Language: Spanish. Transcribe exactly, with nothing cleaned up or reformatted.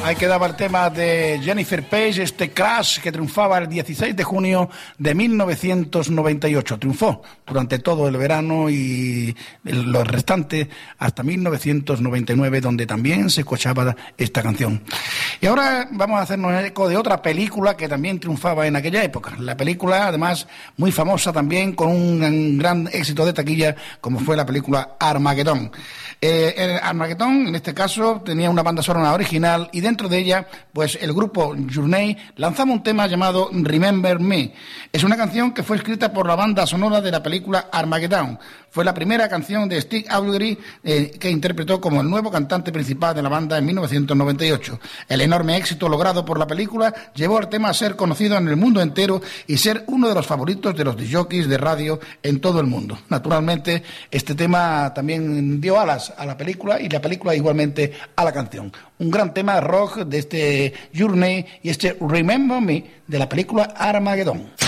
ahí quedaba el tema de Jennifer Page, este Crash que triunfaba el dieciséis de junio de mil novecientos noventa y ocho. Triunfó durante todo el verano y los restantes hasta mil novecientos noventa y nueve, donde también se escuchaba esta canción. Y ahora vamos a hacernos eco de otra película que también triunfaba en aquella época. La película, además, muy famosa también, con un gran éxito de taquilla, como fue la película Armageddon. Eh, el Armageddon, en este caso, tenía una banda sonora original y dentro de ella, pues el grupo Journey lanzaba un tema llamado Remember Me. Es una canción que fue escrita por la banda sonora de la película Armageddon. Fue la primera canción de Stig Auldry eh, que interpretó como el nuevo cantante principal de la banda en mil novecientos noventa y ocho. El enorme éxito logrado por la película llevó al tema a ser conocido en el mundo entero y ser uno de los favoritos de los discjockeys de radio en todo el mundo. Naturalmente, este tema también dio alas a la película y la película igualmente a la canción. Un gran tema rock de este Journey y este Remember Me de la película Armageddon.